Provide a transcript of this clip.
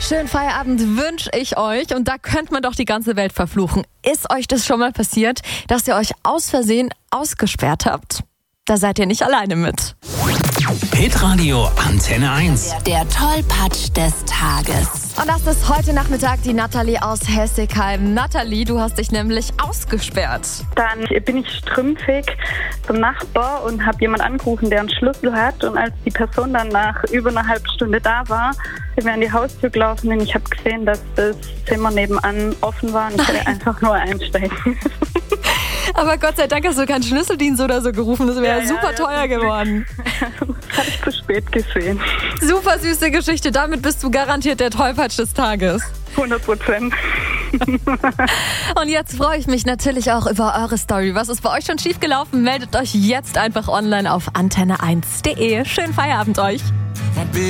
Schönen Feierabend wünsche ich euch und da könnte man doch die ganze Welt verfluchen. Ist euch das schon mal passiert, dass ihr euch aus Versehen ausgesperrt habt? Da seid ihr nicht alleine mit. Hitradio Antenne 1. Der Tollpatsch des Tages. Und das ist heute Nachmittag die Nathalie aus Hessigheim. Nathalie, du hast dich nämlich ausgesperrt. Dann bin ich strümpfig zum Nachbar und habe jemanden angerufen, der einen Schlüssel hat. Und als die Person dann nach über einer halben Stunde da war, sind wir an die Haustür gelaufen und ich habe gesehen, dass das Zimmer nebenan offen war und ich hätte einfach nur einsteigen müssen. Aber Gott sei Dank hast du keinen Schlüsseldienst oder so gerufen. Das wäre super teuer geworden. Das hatte ich zu spät gesehen. Super süße Geschichte. Damit bist du garantiert der Tollpatsch des Tages. 100%. Und jetzt freue ich mich natürlich auch über eure Story. Was ist bei euch schon schiefgelaufen? Meldet euch jetzt einfach online auf antenne1.de. Schönen Feierabend euch.